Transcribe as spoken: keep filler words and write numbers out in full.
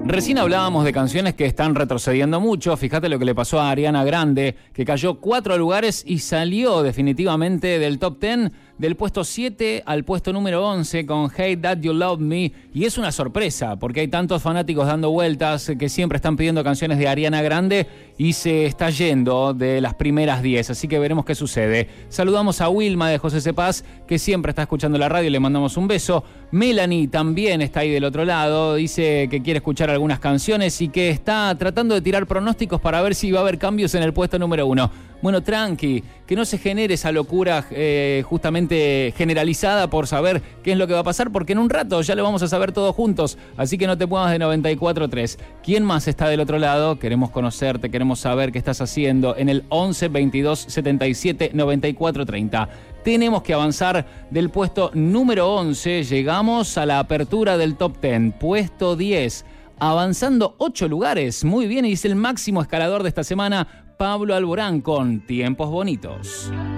Recién hablábamos de canciones que están retrocediendo mucho. Fíjate lo que le pasó a Ariana Grande, que cayó cuatro lugares y salió definitivamente del top diez, del puesto siete al puesto número once con Hate That You Love Me. Y es una sorpresa, porque hay tantos fanáticos dando vueltas que siempre están pidiendo canciones de Ariana Grande y se está yendo de las primeras diez. Así que veremos qué sucede. Saludamos a Wilma de José Cepaz, que siempre está escuchando la radio y le mandamos un beso. Melanie también está ahí del otro lado. Dice que quiere escuchar algunas canciones y que está tratando de tirar pronósticos para ver si va a haber cambios en el puesto número uno. Bueno, tranqui, que no se genere esa locura eh, justamente generalizada por saber qué es lo que va a pasar, porque en un rato ya lo vamos a saber todos juntos, así que no te muevas de noventa y cuatro tres. ¿Quién más está del otro lado? Queremos conocerte, queremos saber qué estás haciendo en el once veintidós setenta y siete noventa y cuatro treinta. Tenemos que avanzar del puesto número once, llegamos a la apertura del top diez, puesto diez, avanzando ocho lugares, muy bien, y es el máximo escalador de esta semana, Pablo Alborán con Tiempos Bonitos.